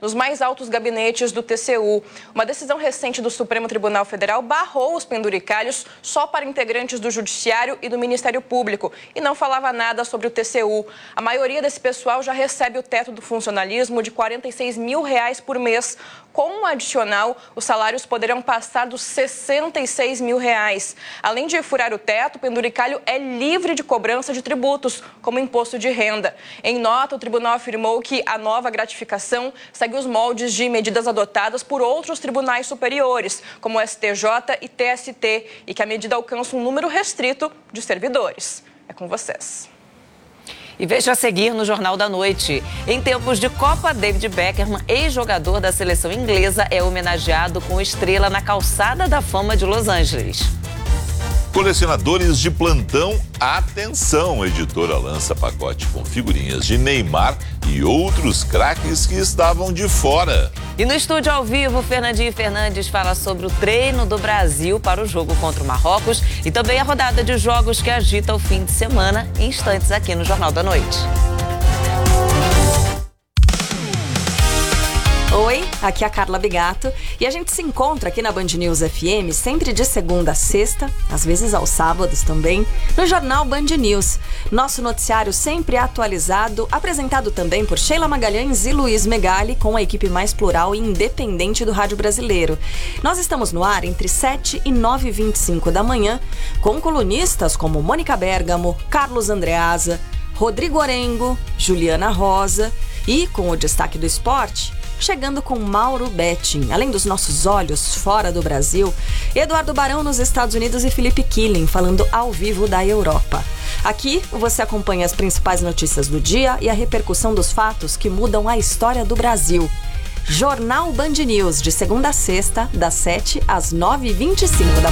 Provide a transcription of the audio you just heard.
nos mais altos gabinetes do TCU. Uma decisão recente do Supremo Tribunal Federal barrou os penduricalhos só para integrantes do Judiciário e do Ministério Público e não falava nada sobre o TCU. A maioria desse pessoal já recebe o teto do funcionalismo de R$ 46 mil por mês. Com um adicional, os salários poderão passar dos R$ 66 mil. Além de furar o teto, o penduricalho é livre de cobrança de tributos, como imposto de renda. Em nota, o tribunal afirmou que a nova gratificação segue os moldes de medidas adotadas por outros tribunais superiores, como o STJ e TST, e que a medida alcança um número restrito de servidores. É com vocês. E veja a seguir no Jornal da Noite. Em tempos de Copa, David Beckham, ex-jogador da seleção inglesa, é homenageado com estrela na calçada da fama de Los Angeles. Colecionadores de plantão, atenção! A editora lança pacote com figurinhas de Neymar e outros craques que estavam de fora. E no estúdio ao vivo, Fernandinho Fernandes fala sobre o treino do Brasil para o jogo contra o Marrocos e também a rodada de jogos que agita o fim de semana, em instantes aqui no Jornal da Noite. Oi, aqui é a Carla Bigato e a gente se encontra aqui na Band News FM sempre de segunda a sexta, às vezes aos sábados também, no Jornal Band News. Nosso noticiário sempre atualizado, apresentado também por Sheila Magalhães e Luiz Megali, com a equipe mais plural e independente do rádio brasileiro. Nós estamos no ar entre 7 e 9h25 da manhã, com colunistas como Mônica Bergamo, Carlos Andreasa, Rodrigo Orengo, Juliana Rosa e, com o destaque do esporte, chegando com Mauro Betting. Além dos nossos olhos fora do Brasil, Eduardo Barão nos Estados Unidos e Felipe Killing falando ao vivo da Europa. Aqui você acompanha as principais notícias do dia e a repercussão dos fatos que mudam a história do Brasil. Jornal Band News, de segunda a sexta, das 7 às 9h25 da manhã.